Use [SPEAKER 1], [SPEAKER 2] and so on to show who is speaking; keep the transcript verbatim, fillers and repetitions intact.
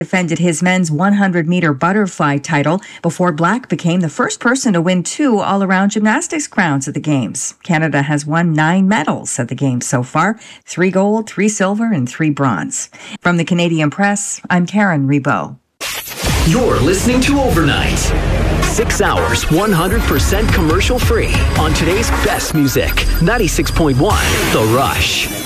[SPEAKER 1] defended his men's one hundred meter butterfly title before Black became the first person to win two all-around gymnastics crowns at the Games. Canada has won nine medals at the Games so far, three gold, three silver, and three bronze. From the Canadian Press, I'm Karen Rebow.
[SPEAKER 2] You're listening to Overnight. Six hours, one hundred percent commercial free on today's best music. ninety-six point one The Rush.